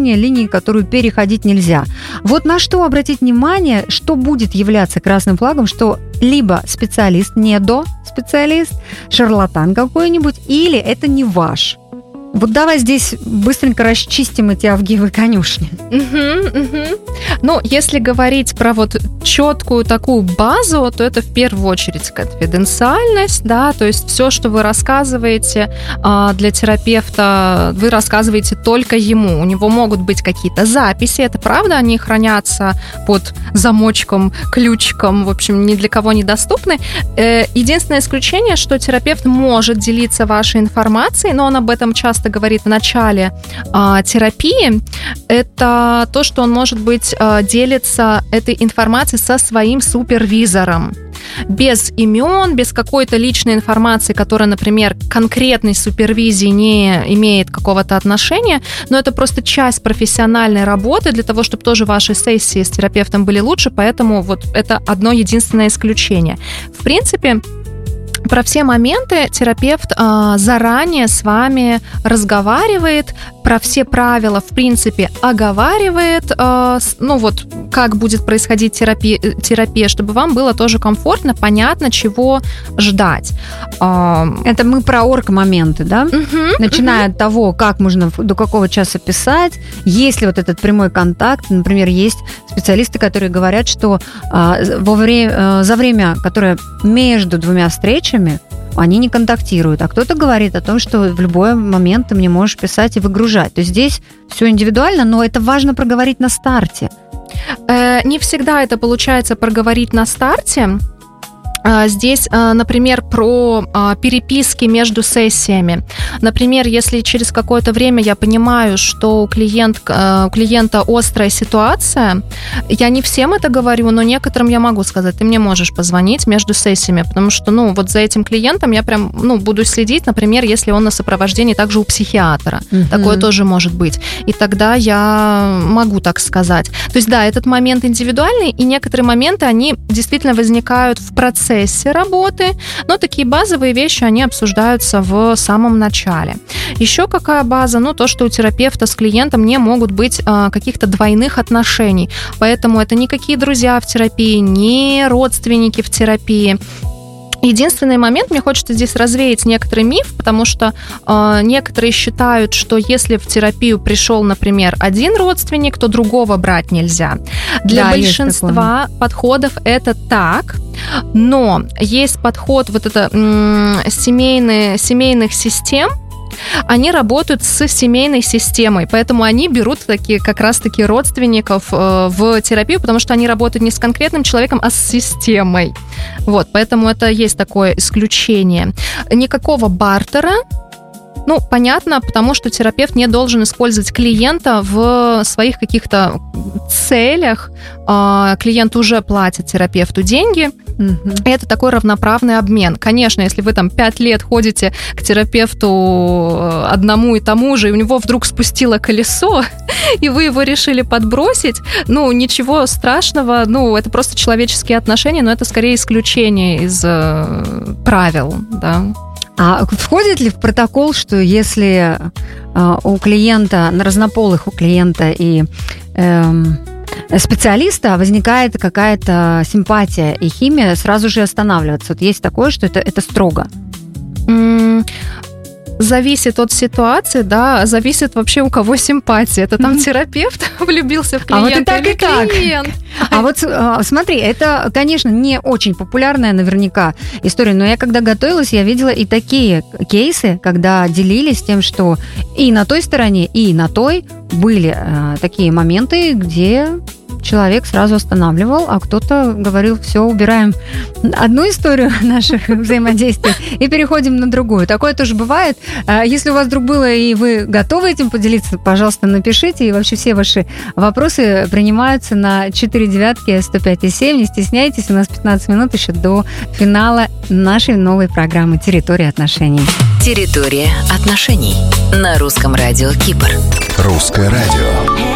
общения, линии, которую переходить нельзя. Вот на что обратить внимание, что будет являться красным флагом, что либо специалист, недоспециалист, шарлатан какой-нибудь, или это не ваш. Вот давай здесь быстренько расчистим эти авгиевы конюшни. Ну, если говорить про вот четкую такую базу, то это в первую очередь конфиденциальность, да, то есть все, что вы рассказываете для терапевта, вы рассказываете только ему. У него могут быть какие-то записи, это правда, они хранятся под замочком, ключиком, в общем, ни для кого недоступны. Единственное исключение, что терапевт может делиться вашей информацией, но он об этом часто говорит в начале терапии, это то, что он, может быть, делится этой информацией со своим супервизором. Без имен, без какой-то личной информации, которая, например, к конкретной супервизии не имеет какого-то отношения, но это просто часть профессиональной работы для того, чтобы тоже ваши сессии с терапевтом были лучше, поэтому вот это одно единственное исключение. В принципе, про все моменты терапевт заранее с вами разговаривает, про все правила, в принципе, оговаривает, ну вот, как будет происходить терапия, чтобы вам было тоже комфортно, понятно, чего ждать. Это мы про орг-моменты, да? Начиная от того, как можно до какого часа писать, есть ли вот этот прямой контакт. Например, есть специалисты, которые говорят, что за время, которое между двумя встречами, они не контактируют. А кто-то говорит о том, что в любой момент ты мне можешь писать и выгружать. То есть здесь все индивидуально, но это важно проговорить на старте. Не всегда это получается проговорить на старте. Здесь, например, про переписки между сессиями. Например, если через какое-то время я понимаю, что у клиента острая ситуация, я не всем это говорю, но некоторым я могу сказать, ты мне можешь позвонить между сессиями, потому что, ну, вот за этим клиентом я прям, ну, буду следить, например, если он на сопровождении также у психиатра. Такое тоже может быть. И тогда я могу так сказать. То есть, да, этот момент индивидуальный, и некоторые моменты, они действительно возникают в процессе работы, но такие базовые вещи, они обсуждаются в самом начале. Еще какая база? Ну, то, что у терапевта с клиентом не могут быть каких-то двойных отношений, поэтому это никакие друзья в терапии, не родственники в терапии. Единственный момент, мне хочется здесь развеять некоторый миф, потому что некоторые считают, что если в терапию пришел, например, один родственник, то другого брать нельзя. Для большинства подходов это так, но есть подход вот это семейных систем, они работают с семейной системой, поэтому они берут такие, как раз-таки родственников в терапию, потому что они работают не с конкретным человеком, а с системой. Вот, поэтому это есть такое исключение. Никакого бартера. Ну, понятно, потому что терапевт не должен использовать клиента в своих каких-то целях. Клиент уже платит терапевту деньги. Это такой равноправный обмен. Конечно, если вы там 5 лет ходите к терапевту одному и тому же, и у него вдруг спустило колесо, и вы его решили подбросить, ну, ничего страшного, ну, это просто человеческие отношения, но это скорее исключение из правил, да. А входит ли в протокол, что если у клиента, разнополых у клиента и специалиста возникает какая-то симпатия и химия, сразу же останавливаться? Вот есть такое, что это строго? Зависит от ситуации, да, зависит вообще у кого симпатия. Это там терапевт влюбился в клиента, а вот и так, или клиент. А вот смотри, это, конечно, не очень популярная наверняка история, но я когда готовилась, я видела и такие кейсы, когда делились тем, что и на той стороне, и на той были такие моменты, где человек сразу останавливал, а кто-то говорил, все, убираем одну историю наших взаимодействий и переходим на другую. Такое тоже бывает. Если у вас вдруг было и вы готовы этим поделиться, пожалуйста, напишите. И вообще все ваши вопросы принимаются на 4-9-105-7. Не стесняйтесь, у нас 15 минут еще до финала нашей новой программы «Территория отношений». «Территория отношений» на Русском радио Кипр. Русское радио.